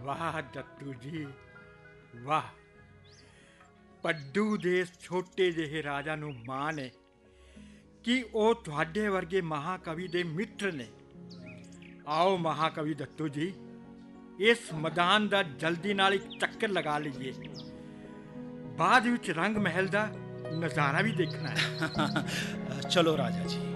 ਵਾਹ ਦੱਤੂ ਜੀ ਵਾਹ। ਪੱਡੂ ਦੇ ਛੋਟੇ ਜਿਹੇ ਰਾਜਾ ਨੂੰ ਮਾਣ ਹੈ ਕਿ ਉਹ ਤੁਹਾਡੇ ਵਰਗੇ ਮਹਾਕਵੀ ਦੇ ਮਿੱਤਰ ਨੇ। ਆਓ ਮਹਾਕਵੀ ਦੱਤੂ ਜੀ, ਇਸ ਮੈਦਾਨ ਦਾ ਜਲਦੀ ਨਾਲ ਇੱਕ ਚੱਕਰ ਲਗਾ ਲਈਏ। ਬਾਅਦ ਵਿੱਚ ਰੰਗ ਮਹਿਲ ਦਾ ਨਜ਼ਾਰਾ ਵੀ ਦੇਖਣਾ ਹੈ। ਚਲੋ ਰਾਜਾ ਜੀ।